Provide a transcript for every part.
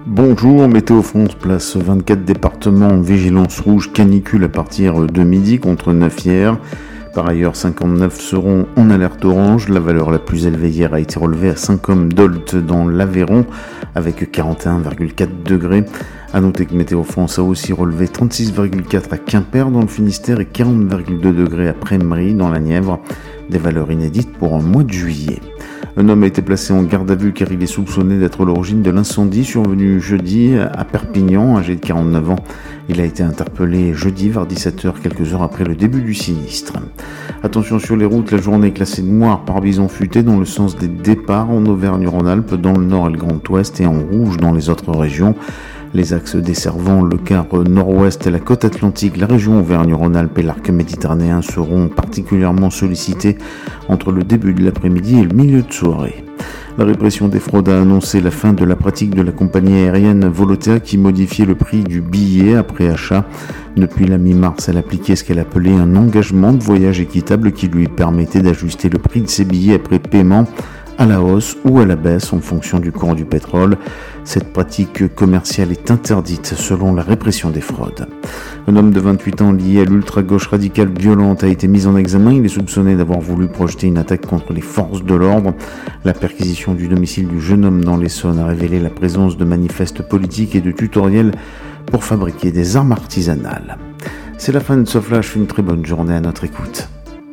Bonjour, Météo France place 24 départements en vigilance rouge canicule à partir de midi contre 9 hier. Par ailleurs, 59 seront en alerte orange. La valeur la plus élevée hier a été relevée à Saint-Côme-d'Olt dans l'Aveyron avec 41,4 degrés. A noter que Météo France a aussi relevé 36,4 à Quimper dans le Finistère et 40,2 degrés à Prémery dans la Nièvre. Des valeurs inédites pour un mois de juillet. Un homme a été placé en garde à vue car il est soupçonné d'être l'origine de l'incendie survenu jeudi à Perpignan, âgé de 49 ans. Il a été interpellé jeudi vers 17h, quelques heures après le début du sinistre. Attention sur les routes, la journée est classée noire par bison futé dans le sens des départs en Auvergne-Rhône-Alpes, dans le nord et le Grand Ouest, et en rouge dans les autres régions. Les axes desservant le quart nord-ouest et la côte atlantique, la région Auvergne-Rhône-Alpes et l'arc méditerranéen seront particulièrement sollicités entre le début de l'après-midi et le milieu de soirée. La répression des fraudes a annoncé la fin de la pratique de la compagnie aérienne Volotea qui modifiait le prix du billet après achat. Depuis la mi-mars, elle appliquait ce qu'elle appelait un engagement de voyage équitable qui lui permettait d'ajuster le prix de ses billets après paiement à la hausse ou à la baisse en fonction du cours du pétrole. Cette pratique commerciale est interdite selon la répression des fraudes. Un homme de 28 ans lié à l'ultra-gauche radicale violente a été mis en examen. Il est soupçonné d'avoir voulu projeter une attaque contre les forces de l'ordre. La perquisition du domicile du jeune homme dans l'Essonne a révélé la présence de manifestes politiques et de tutoriels pour fabriquer des armes artisanales. C'est la fin de ce flash. Une très bonne journée à notre écoute.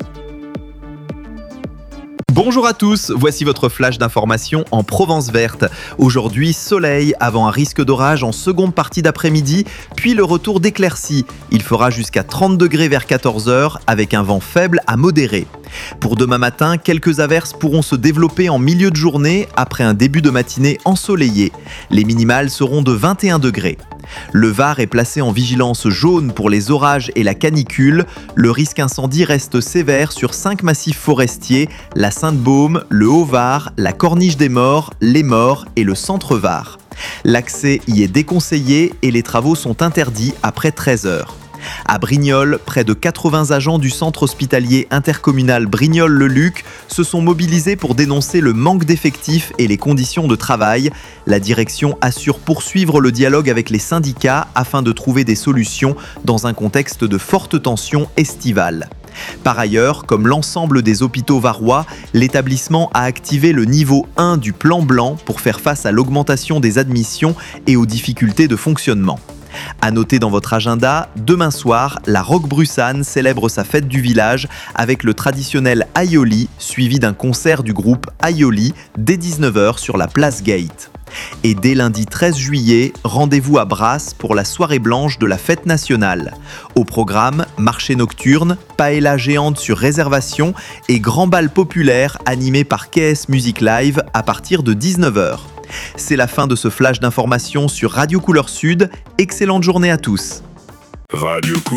Bonjour à tous, voici votre flash d'information en Provence verte. Aujourd'hui, soleil avant un risque d'orage en seconde partie d'après-midi, puis le retour d'éclaircies. Il fera jusqu'à 30 degrés vers 14h avec un vent faible à modéré. Pour demain matin, quelques averses pourront se développer en milieu de journée après un début de matinée ensoleillé. Les minimales seront de 21 degrés. Le Var est placé en vigilance jaune pour les orages et la canicule. Le risque incendie reste sévère sur 5 massifs forestiers, la Sainte-Baume, le Haut-Var, la Corniche des Morts, les Morts et le Centre-Var. L'accès y est déconseillé et les travaux sont interdits après 13h. À Brignoles, près de 80 agents du centre hospitalier intercommunal Brignoles-le-Luc se sont mobilisés pour dénoncer le manque d'effectifs et les conditions de travail. La direction assure poursuivre le dialogue avec les syndicats afin de trouver des solutions dans un contexte de forte tension estivale. Par ailleurs, comme l'ensemble des hôpitaux varois, l'établissement a activé le niveau 1 du plan blanc pour faire face à l'augmentation des admissions et aux difficultés de fonctionnement. À noter dans votre agenda, demain soir, la Roquebrussanne célèbre sa fête du village avec le traditionnel Aioli, suivi d'un concert du groupe Aioli dès 19h sur la place Gate. Et dès lundi 13 juillet, rendez-vous à Brasse pour la soirée blanche de la fête nationale. Au programme, marché nocturne, paella géante sur réservation et grand bal populaire animé par KS Music Live à partir de 19h. C'est la fin de ce flash d'information sur Radio Couleur Sud. Excellente journée à tous.